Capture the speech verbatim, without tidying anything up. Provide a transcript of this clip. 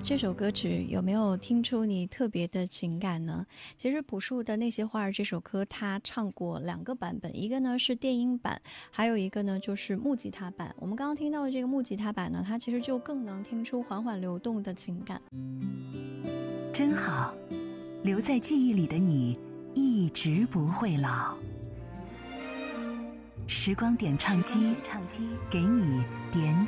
这首歌曲有没有听出你特别的情感呢？其实朴树的那些花儿这首歌他唱过两个版本，一个呢是电音版，还有一个呢就是木吉他版。我们刚刚听到的这个木吉他版呢，它其实就更能听出缓缓流动的情感。 真好，留在记忆里的你一直不会老。时光点唱机，给你点